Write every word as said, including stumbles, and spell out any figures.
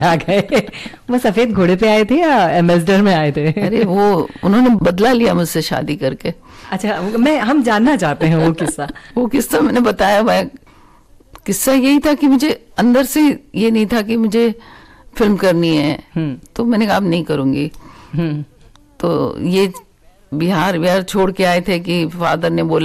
आ गए। वो सफेद घोड़े पे आए थे या एम्बेसडर में आए थे? अरे वो उन्होंने बदला लिया मुझसे शादी करके। अच्छा, मैं हम जानना चाहते हैं वो किस्सा। वो किस्सा मैंने बताया, मैं किस्सा यही था कि मुझे अंदर से ये नहीं था कि मुझे फिल्म करनी है, तो मैंने कहा अब नहीं करूंगी। तो ये बिहार बिहार छोड़ के आए थे कि फादर ने बोला